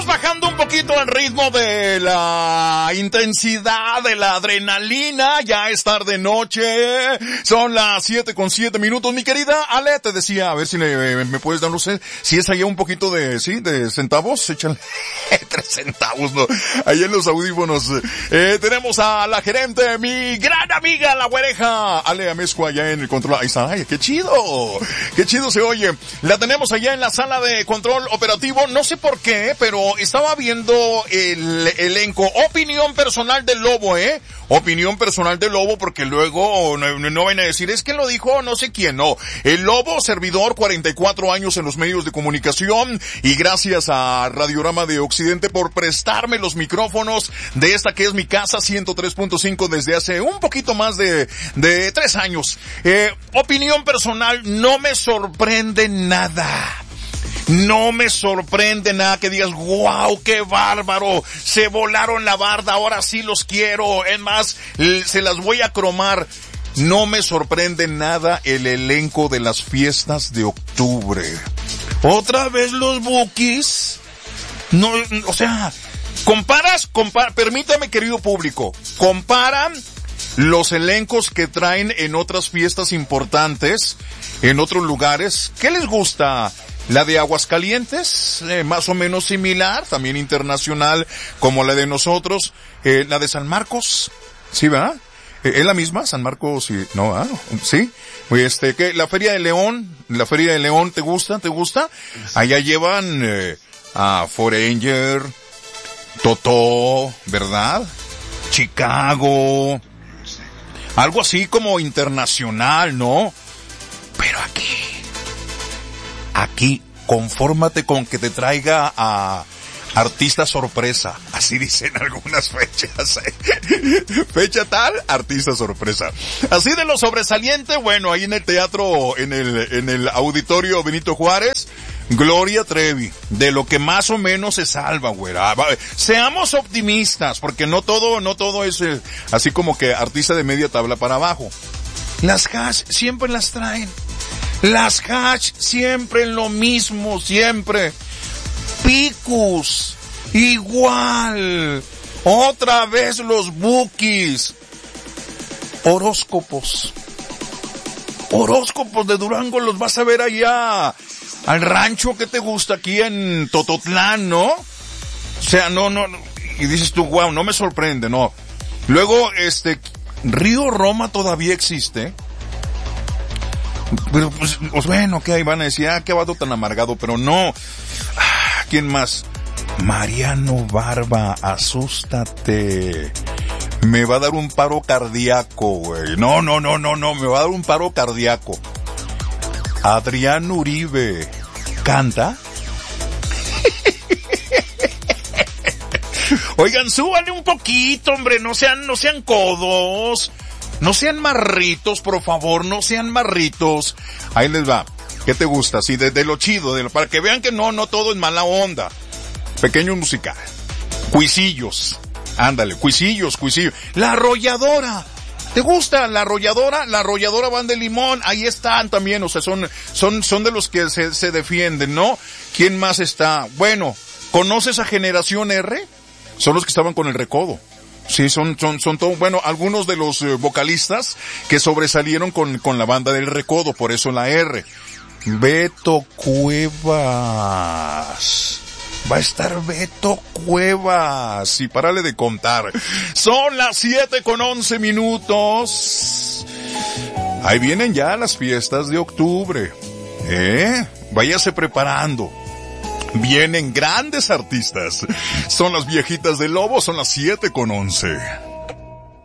Bajando un poquito el ritmo de la intensidad, de la adrenalina, ya es tarde noche, son las 7:07. Mi querida Ale, te decía, a ver si me puedes dar, no sé, si es allá un poquito de centavos, échale 3 centavos, ¿no? Ahí en los audífonos. Tenemos a la gerente, mi gran amiga, la güereja, Ale Amezcua, allá en el control. Ahí está, ay, qué chido se oye. La tenemos allá en la sala de control operativo, no sé por qué, pero estaba viendo el elenco. Opinión personal del Lobo, opinión personal del Lobo, porque luego no van a decir, es que lo dijo no sé quién, no. El Lobo, servidor, 44 años en los medios de comunicación, y gracias a Radiorama de Occidente por prestarme los micrófonos de esta que es mi casa, 103.5 desde hace un poquito más de 3 años. Opinión personal, no me sorprende nada. No me sorprende nada que digas, wow, qué bárbaro, se volaron la barda, ahora sí los quiero, es más, se las voy a cromar. No me sorprende nada el elenco de las fiestas de octubre. ¿Otra vez los Bukis? No, o sea, permítame, querido público, comparan los elencos que traen en otras fiestas importantes, en otros lugares. ¿Qué les gusta? La de Aguascalientes, más o menos similar, también internacional como la de nosotros. La de San Marcos, ¿sí, verdad? ¿Es la misma? San Marcos, sí, no, ¿sí? ¿qué? La Feria de León, ¿te gusta? Allá llevan, a Foreigner, Totó, ¿verdad? Chicago, algo así como internacional, ¿no? Pero aquí, confórmate con que te traiga a artista sorpresa, así dicen algunas fechas. Fecha tal, artista sorpresa. Así de lo sobresaliente, bueno, ahí en el teatro, en el auditorio Benito Juárez, Gloria Trevi, de lo que más o menos se salva, güera. Seamos optimistas, porque no todo es así como que artista de media tabla para abajo. Las hash siempre las traen. Las hash siempre lo mismo, siempre. Picus, igual. Otra vez los Bukis. Horóscopos de Durango los vas a ver allá. Al rancho que te gusta aquí en Tototlán, ¿no? O sea, no. Y dices tú, wow, no me sorprende, no. Luego, Río Roma todavía existe. Pero pues bueno, ¿qué hay? Van a decir, qué vato tan amargado, pero no. ¿Quién más? Mariano Barba, asústate. Me va a dar un paro cardíaco, güey. No, me va a dar un paro cardíaco. Adrián Uribe, ¿canta? Oigan, súbanle un poquito, hombre, no sean codos. No sean marritos, por favor, no sean marritos. Ahí les va. ¿Qué te gusta? Sí, de lo chido, para que vean que no todo es mala onda. Pequeño musical. Cuisillos. Ándale, cuisillos. La Arrolladora. ¿Te gusta la Arrolladora? La Arrolladora Van de Limón. Ahí están también, o sea, son de los que se defienden, ¿no? ¿Quién más está? Bueno, ¿conoces a Generación R? Son los que estaban con el Recodo. Sí, son todo, bueno, algunos de los vocalistas que sobresalieron con la banda del Recodo, por eso la R. Beto Cuevas. Va a estar Beto Cuevas. Y párale de contar. Son las 7:11. Ahí vienen ya las fiestas de octubre. Váyase preparando. Vienen grandes artistas. Son las viejitas del Lobo, son las 7:11.